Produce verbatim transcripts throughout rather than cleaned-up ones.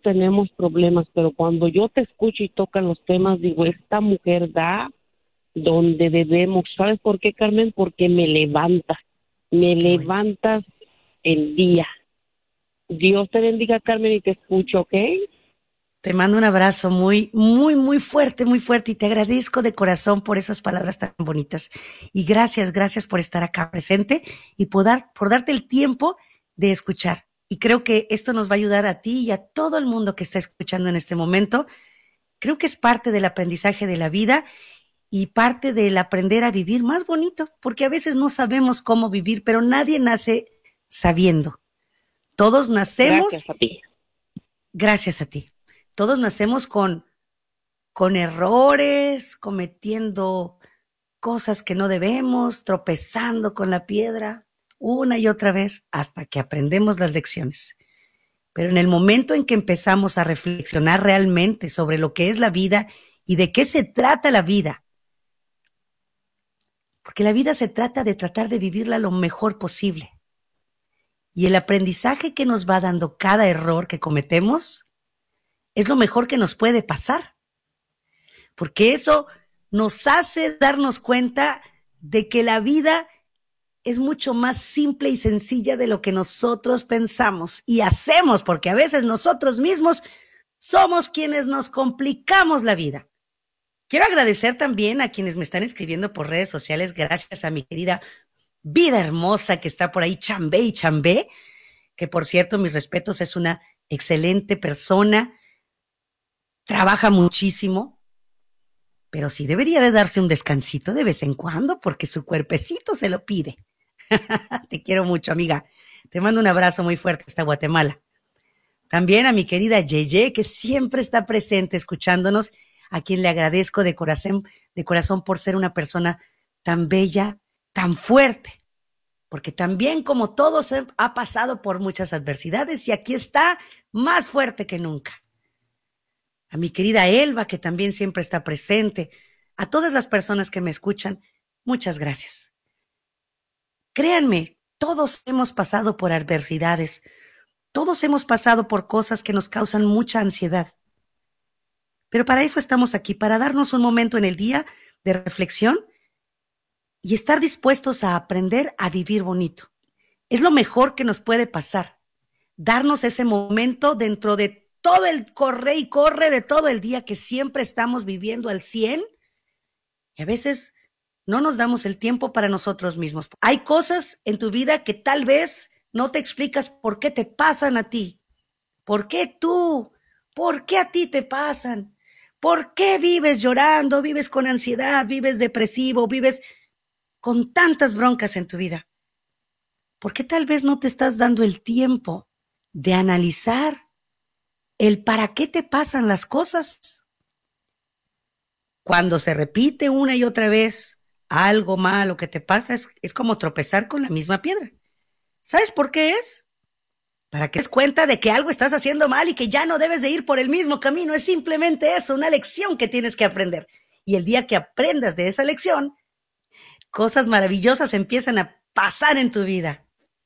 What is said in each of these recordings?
tenemos problemas, pero cuando yo te escucho y tocan los temas, digo, esta mujer da donde debemos. ¿Sabes por qué, Carmen? Porque me levantas, me Qué bueno. levantas el día. Dios te bendiga, Carmen, y te escucho, ¿ok? Te mando un abrazo muy, muy, muy fuerte, muy fuerte y te agradezco de corazón por esas palabras tan bonitas. Y gracias, gracias por estar acá presente y por, dar, por darte el tiempo de escuchar. Y creo que esto nos va a ayudar a ti y a todo el mundo que está escuchando en este momento. Creo que es parte del aprendizaje de la vida y parte del aprender a vivir más bonito, porque a veces no sabemos cómo vivir, pero nadie nace sabiendo. Todos Gracias nacemos a ti. gracias a ti. Todos nacemos con, con errores, cometiendo cosas que no debemos, tropezando con la piedra una y otra vez hasta que aprendemos las lecciones. Pero en el momento en que empezamos a reflexionar realmente sobre lo que es la vida y de qué se trata la vida, porque la vida se trata de tratar de vivirla lo mejor posible. Y el aprendizaje que nos va dando cada error que cometemos es lo mejor que nos puede pasar, porque eso nos hace darnos cuenta de que la vida es mucho más simple y sencilla de lo que nosotros pensamos y hacemos, porque a veces nosotros mismos somos quienes nos complicamos la vida. Quiero agradecer también a quienes me están escribiendo por redes sociales, gracias a mi querida Vida Hermosa que está por ahí, chambé y chambé, que por cierto, mis respetos, es una excelente persona, trabaja muchísimo, pero sí debería de darse un descansito de vez en cuando porque su cuerpecito se lo pide. Te quiero mucho, amiga. Te mando un abrazo muy fuerte hasta Guatemala. También a mi querida Yeye, que siempre está presente escuchándonos, a quien le agradezco de corazón, de corazón por ser una persona tan bella, tan fuerte, porque también como todos ha pasado por muchas adversidades y aquí está más fuerte que nunca. A mi querida Elba, que también siempre está presente, a todas las personas que me escuchan, muchas gracias. Créanme, todos hemos pasado por adversidades, todos hemos pasado por cosas que nos causan mucha ansiedad. Pero para eso estamos aquí, para darnos un momento en el día de reflexión y estar dispuestos a aprender a vivir bonito. Es lo mejor que nos puede pasar, darnos ese momento dentro de todo el corre y corre de todo el día que siempre estamos viviendo al cien y a veces no nos damos el tiempo para nosotros mismos. Hay cosas en tu vida que tal vez no te explicas por qué te pasan a ti. ¿Por qué tú? ¿Por qué a ti te pasan? ¿Por qué vives llorando, vives con ansiedad, vives depresivo, vives con tantas broncas en tu vida? ¿Por qué tal vez no te estás dando el tiempo de analizar el para qué te pasan las cosas? Cuando se repite una y otra vez algo malo que te pasa, es, es como tropezar con la misma piedra. ¿Sabes por qué es? Para que te des cuenta de que algo estás haciendo mal y que ya no debes de ir por el mismo camino. Es simplemente eso, una lección que tienes que aprender. Y el día que aprendas de esa lección, cosas maravillosas empiezan a pasar en tu vida.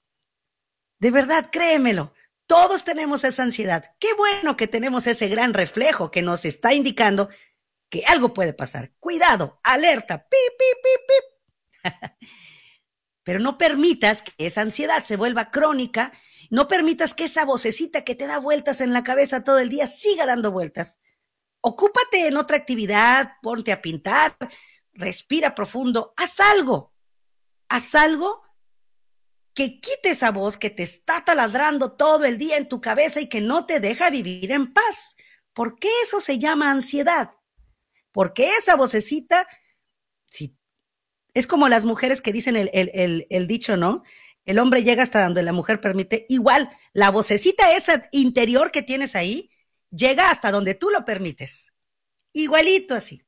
De verdad, créemelo, todos tenemos esa ansiedad. Qué bueno que tenemos ese gran reflejo que nos está indicando que algo puede pasar. Cuidado, alerta, pip, pip, pip, pip. Pero no permitas que esa ansiedad se vuelva crónica. No permitas que esa vocecita que te da vueltas en la cabeza todo el día siga dando vueltas. Ocúpate en otra actividad, ponte a pintar, respira profundo, haz algo. Haz algo que quite esa voz que te está taladrando todo el día en tu cabeza y que no te deja vivir en paz. ¿Por qué eso se llama ansiedad? Porque esa vocecita, si, es como las mujeres que dicen el, el, el, el dicho, ¿no? El hombre llega hasta donde la mujer permite. Igual, la vocecita esa interior que tienes ahí, llega hasta donde tú lo permites. Igualito así.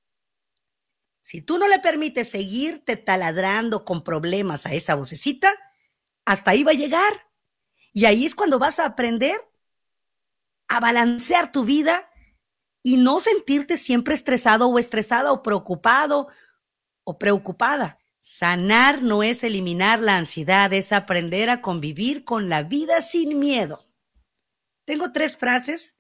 Si tú no le permites seguirte taladrando con problemas a esa vocecita, hasta ahí va a llegar. Y ahí es cuando vas a aprender a balancear tu vida y no sentirte siempre estresado o estresada o preocupado o preocupada. Sanar no es eliminar la ansiedad, es aprender a convivir con la vida sin miedo. Tengo tres frases